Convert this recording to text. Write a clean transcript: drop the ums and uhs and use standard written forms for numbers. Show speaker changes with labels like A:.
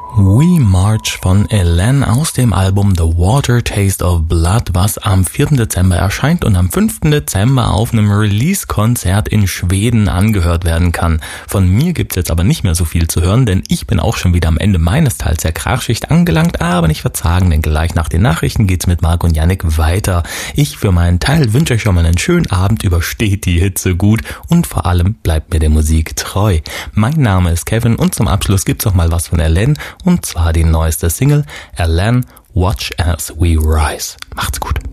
A: We March von Ellen aus dem Album The Water Taste of Blood, was am 4. Dezember erscheint und am 5. Dezember auf einem Release-Konzert in Schweden angehört werden kann. Von mir gibt's jetzt aber nicht mehr so viel zu hören, denn ich bin auch schon wieder am Ende meines Teils der Krachschicht angelangt, aber nicht verzagen, denn gleich nach den Nachrichten geht's mit Marc und Yannick weiter. Ich für meinen Teil wünsche euch schon mal einen schönen Abend, übersteht die Hitze gut und vor allem bleibt mir der Musik treu. Mein Name ist Kevin und zum Abschluss gibt's noch mal was von Ellen, und zwar die neueste Single Ellen, Watch as We Rise. Macht's gut.